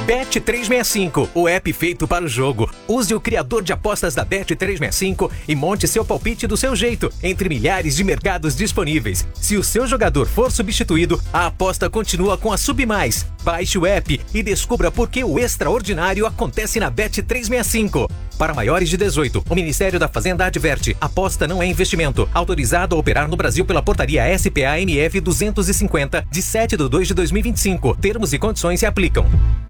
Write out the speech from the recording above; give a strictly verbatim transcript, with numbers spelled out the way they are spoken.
Bet trezentos e sessenta e cinco, o app feito para o jogo. Use o criador de apostas da Bet trezentos e sessenta e cinco e monte seu palpite do seu jeito, entre milhares de mercados disponíveis. Se o seu jogador for substituído, a aposta continua com a Submais. Baixe o app e descubra por que o extraordinário acontece na Bet trezentos e sessenta e cinco. Para maiores de dezoito, o Ministério da Fazenda adverte: aposta não é investimento. Autorizado a operar no Brasil pela portaria S P A M F duzentos e cinquenta, de sete de dois de dois mil e vinte e cinco. Termos e condições se aplicam.